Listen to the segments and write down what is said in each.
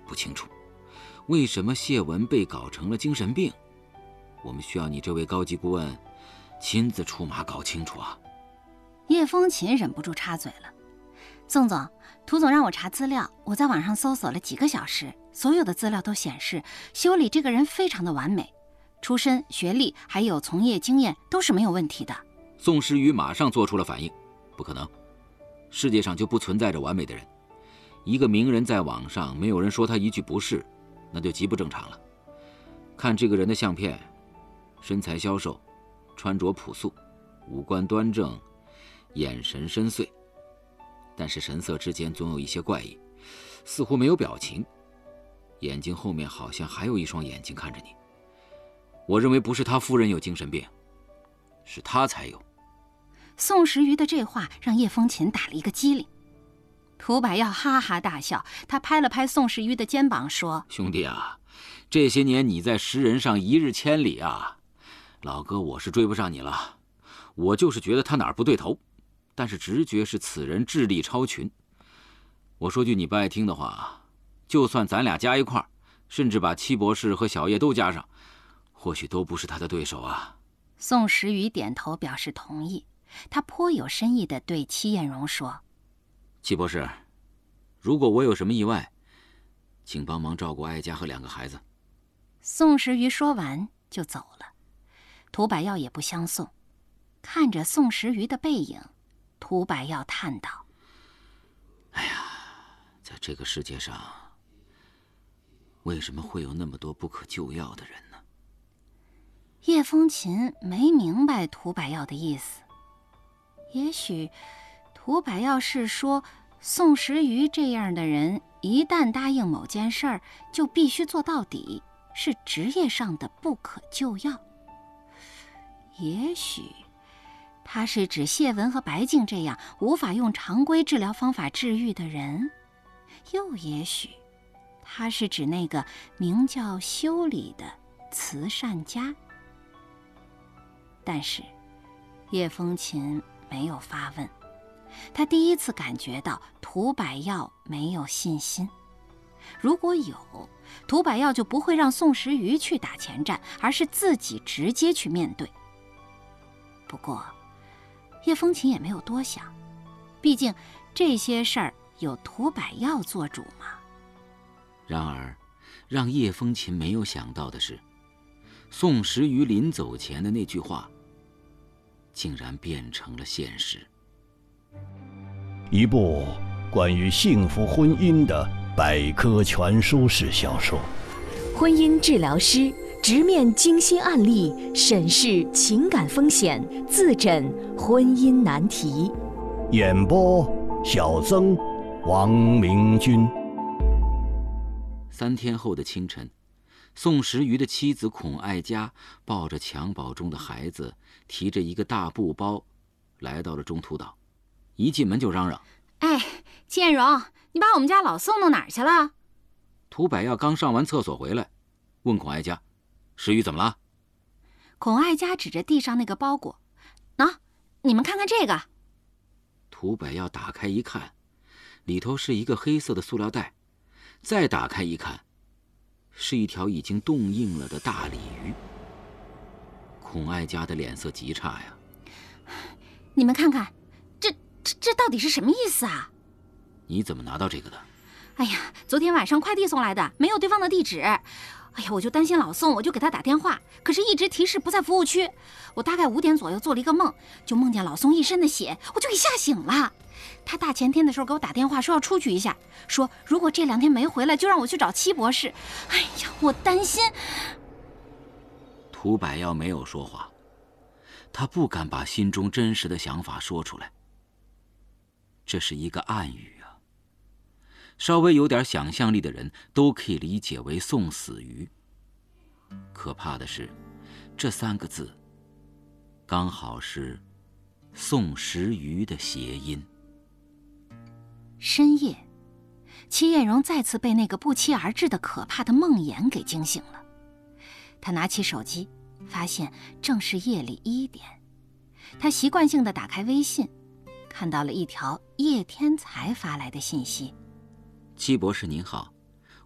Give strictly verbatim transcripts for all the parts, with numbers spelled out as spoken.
不清楚，为什么谢文被搞成了精神病？我们需要你这位高级顾问亲自出马搞清楚啊！ 叶风琴忍不住插嘴了：“宋总，涂总让我查资料，我在网上搜索了几个小时，所有的资料都显示修理这个人非常的完美，出身、学历还有从业经验都是没有问题的。” 宋时瑜马上做出了反应：“不可能，世界上就不存在着完美的人。一个名人在网上没有人说他一句不是，那就极不正常了。看这个人的相片，身材消瘦，穿着朴素，五官端正，眼神深邃，但是神色之间总有一些怪异，似乎没有表情，眼睛后面好像还有一双眼睛看着你。我认为不是他夫人有精神病，是他才有。” 宋时瑜的这话让叶风琴打了一个激灵。涂百耀哈哈大笑，他拍了拍宋时瑜的肩膀说：“ 兄弟啊，这些年你在识人上一日千里啊，老哥我是追不上你了。我就是觉得他哪儿不对头，但是直觉是此人智力超群。我说句你不爱听的话，就算咱俩加一块儿，甚至把戚博士和小叶都加上，或许都不是他的对手啊。” 宋时瑜点头表示同意，他颇有深意地对戚艳荣说：“ 戚博士，如果我有什么意外，请帮忙照顾哀家和两个孩子。” 宋时瑜说完就走了。涂百耀也不相送，看着宋时瑜的背影，涂百耀叹道：“ 哎呀，在这个世界上，为什么会有那么多不可救药的人呢？” 叶风琴没明白涂百耀的意思，也许涂百耀是说宋时瑜这样的人一旦答应某件事儿就必须做到底，是职业上的不可救药。也许他是指谢文和白静这样无法用常规治疗方法治愈的人，又也许他是指那个名叫修理的慈善家。但是叶风琴没有发问，他第一次感觉到涂百耀没有信心。如果有，涂百耀就不会让宋时瑜去打前站，而是自己直接去面对。不过叶风琴也没有多想，毕竟这些事儿有涂百耀做主嘛。 然而让叶风琴没有想到的是，宋时瑜临走前的那句话竟然变成了现实。 一部关于幸福婚姻的百科全书式小说。 婚姻治疗师直面精心案例，审视情感风险，自诊婚姻难题。 演播：小曾、王明君。 三天后的清晨，宋时瑜的妻子孔爱嘉抱着襁褓中的孩子，提着一个大布包，来到了中途岛。一进门就嚷嚷：“ 哎，建荣，你把我们家老宋弄哪儿去了？” 涂百耀刚上完厕所回来，问孔爱嘉：“时瑜怎么了？” 孔爱嘉指着地上那个包裹：“喏、啊，你们看看这个。” 涂百耀打开一看，里头是一个黑色的塑料袋，再打开一看，是一条已经冻硬了的大鲤鱼。孔爱嘉的脸色极差呀！ 你们看看，这这这到底是什么意思啊？ 你怎么拿到这个的？ 哎呀，昨天晚上快递送来的，没有对方的地址。哎呀，我就担心老宋，我就给他打电话，可是一直提示不在服务区。我大概五点左右做了一个梦，就梦见老宋一身的血，我就给吓醒了。他大前天的时候给我打电话说要出去一下，说如果这两天没回来，就让我去找戚博士。哎呀，我担心。 涂百耀没有说话，他不敢把心中真实的想法说出来。这是一个暗语啊，稍微有点想象力的人都可以理解为宋死鱼。可怕的是，这三个字刚好是宋时瑜的谐音。 深夜，戚艳荣再次被那个不期而至的可怕的梦魇给惊醒了。他拿起手机，发现正是夜里一点。他习惯性地打开微信，看到了一条叶天才发来的信息：“ 戚博士您好，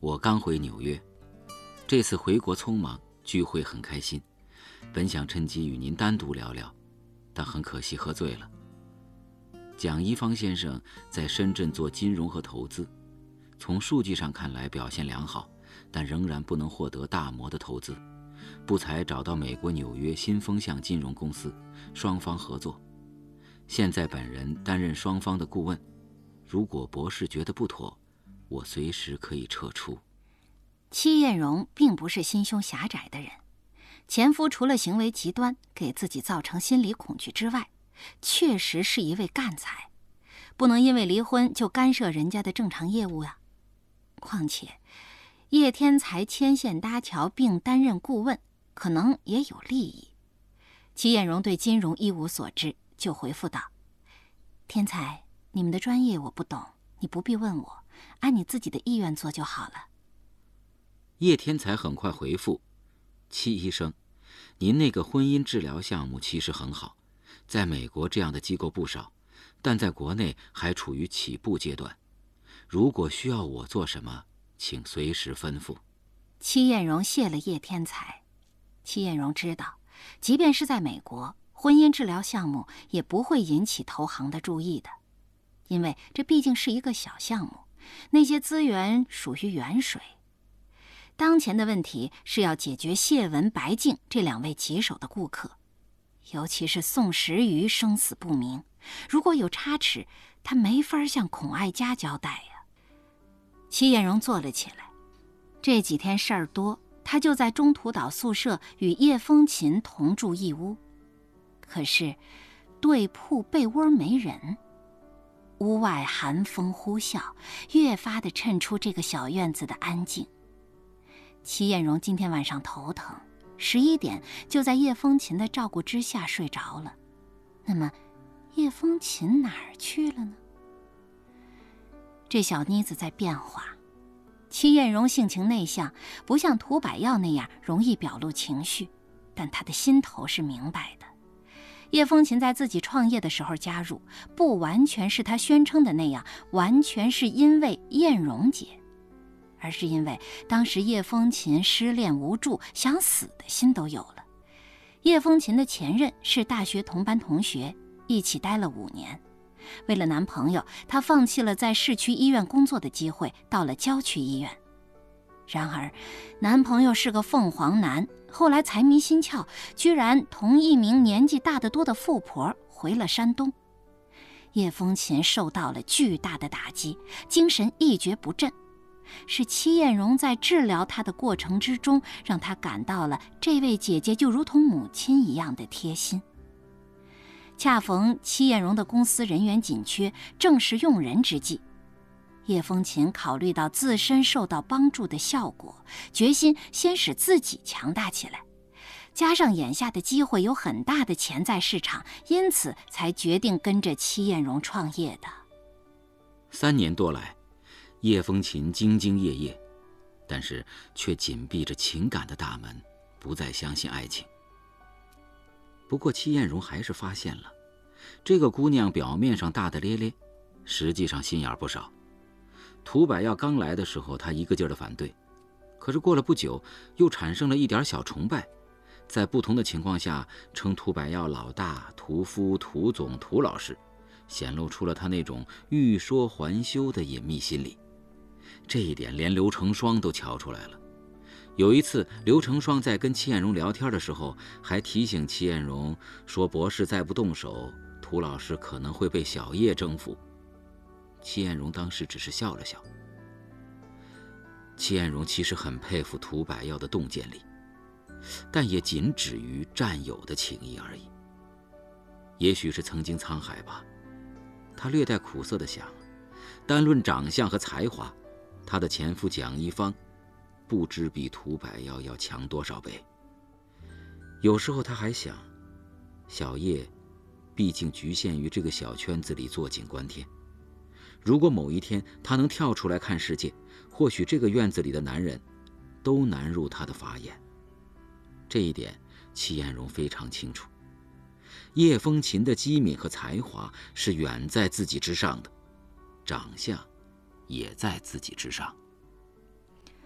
我刚回纽约，这次回国匆忙，聚会很开心，本想趁机与您单独聊聊，但很可惜喝醉了。蒋一芳先生在深圳做金融和投资，从数据上看来表现良好，但仍然不能获得大摩的投资，不才找到美国纽约新风向金融公司，双方合作。现在本人担任双方的顾问，如果博士觉得不妥，我随时可以撤出。 戚艳荣并不是心胸狭窄的人，前夫除了行为极端，给自己造成心理恐惧之外，确实是一位干才，不能因为离婚就干涉人家的正常业务啊。况且叶天才牵线搭桥并担任顾问，可能也有利益。戚艳荣对金融一无所知，就回复道：天才，你们的专业我不懂，你不必问我，按你自己的意愿做就好了。 叶天才很快回复：戚医生，您那个婚姻治疗项目其实很好，在美国这样的机构不少，但在国内还处于起步阶段。如果需要我做什么，请随时吩咐。 戚艳荣谢了叶天才。戚艳荣知道，即便是在美国，婚姻治疗项目也不会引起投行的注意的，因为这毕竟是一个小项目，那些资源属于远水。当前的问题是要解决谢文、白静这两位棘手的顾客，尤其是宋时瑜生死不明，如果有差池，他没法向孔爱家交代呀。戚艳荣坐了起来，这几天事儿多，他就在中途岛宿舍与叶风琴同住一屋。可是对铺被窝没人，屋外寒风呼啸，越发的衬出这个小院子的安静。戚艳荣今天晚上头疼，十一点就在叶风琴的照顾之下睡着了。那么叶风琴哪儿去了呢？这小妮子在变化。戚艳荣性情内向，不像涂百耀那样容易表露情绪，但她的心头是明白的。叶风琴在自己创业的时候加入，不完全是她宣称的那样，完全是因为艳荣姐，而是因为当时叶风琴失恋无助，想死的心都有了。叶风琴的前任是大学同班同学，一起待了五年。为了男朋友，她放弃了在市区医院工作的机会，到了郊区医院。然而男朋友是个凤凰男，后来财迷心窍，居然同一名年纪大得多的富婆回了山东。叶风琴受到了巨大的打击，精神一蹶不振。是戚艳荣在治疗她的过程之中，让她感到了这位姐姐就如同母亲一样的贴心。恰逢戚艳荣的公司人员紧缺，正是用人之际，叶风琴考虑到自身受到帮助的效果，决心先使自己强大起来，加上眼下的机会有很大的潜在市场，因此才决定跟着戚艳荣创业的。 三年多来，叶风琴兢兢业业，但是却紧闭着情感的大门，不再相信爱情。不过戚艳荣还是发现了，这个姑娘表面上大大咧咧，实际上心眼不少。涂百耀刚来的时候，她一个劲儿的反对，可是过了不久，又产生了一点小崇拜，在不同的情况下称涂百耀老大、屠夫、涂总、涂老师，显露出了他那种欲说还休的隐秘心理。这一点连刘成双都瞧出来了。有一次，刘成双在跟戚艳荣聊天的时候，还提醒戚艳荣说，博士再不动手，涂老师可能会被小叶征服。戚艳荣当时只是笑了笑。戚艳荣其实很佩服涂百耀的洞见力，但也仅止于战友的情谊而已。也许是曾经沧海吧，他略带苦涩地想，单论长相和才华，他的前夫蒋一芳不知比涂百耀要强多少倍。有时候他还想，小叶毕竟局限于这个小圈子里坐井观天，如果某一天他能跳出来看世界，或许这个院子里的男人都难入他的法眼。这一点戚艳荣非常清楚。叶风琴的机敏和才华是远在自己之上的，长相也在自己之上。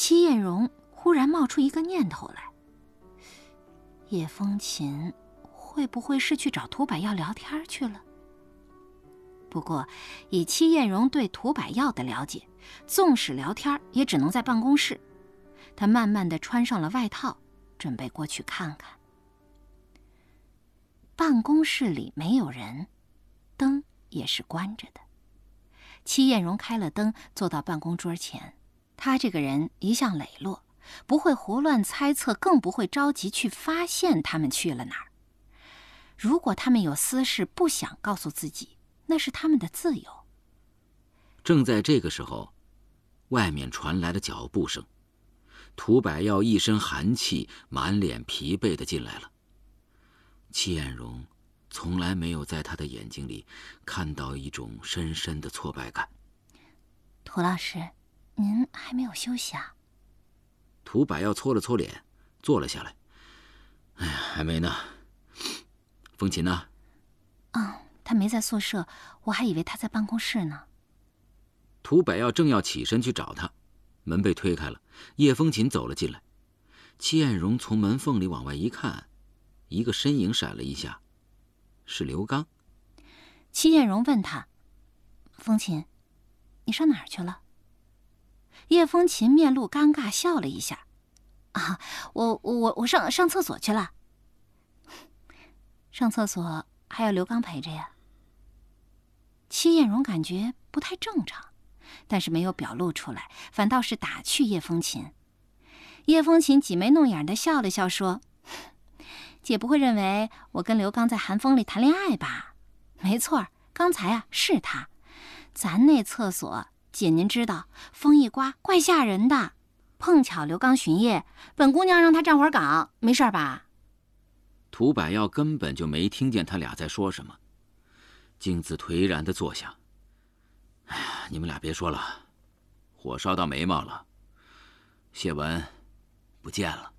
戚艳荣忽然冒出一个念头来：叶风琴会不会是去找涂百耀聊天去了？不过以戚艳荣对涂百耀的了解，纵使聊天也只能在办公室。他慢慢地穿上了外套，准备过去看看。办公室里没有人，灯也是关着的。戚艳荣开了灯，坐到办公桌前。他这个人一向磊落，不会胡乱猜测，更不会着急去发现他们去了哪儿。如果他们有私事不想告诉自己，那是他们的自由。 正在这个时候，外面传来了脚步声。涂百耀一身寒气，满脸疲惫地进来了。戚艳荣从来没有在他的眼睛里看到一种深深的挫败感。 涂老师，您还没有休息啊？ 涂百耀搓了搓脸，坐了下来。哎呀，还没呢。风琴呢？ 嗯，他没在宿舍，我还以为他在办公室呢。 涂百耀正要起身去找他，门被推开了，叶风琴走了进来。戚艳荣从门缝里往外一看，一个身影闪了一下，是刘刚。 戚艳荣问他：“风琴，你上哪儿去了？”叶风琴面露尴尬，笑了一下：“啊，我我我上上厕所去了。”上厕所还有刘刚陪着呀。戚艳荣感觉不太正常，但是没有表露出来，反倒是打趣叶风琴。叶风琴挤眉弄眼的笑了笑，说：“姐不会认为我跟刘刚在寒风里谈恋爱吧？没错，刚才啊是他。咱那厕所，姐您知道，风一刮怪吓人的。碰巧刘刚巡夜，本姑娘让他站会儿岗，没事吧？” 涂百耀根本就没听见他俩在说什么，镜子颓然地坐下。哎呀，你们俩别说了，火烧到眉毛了。谢文不见了。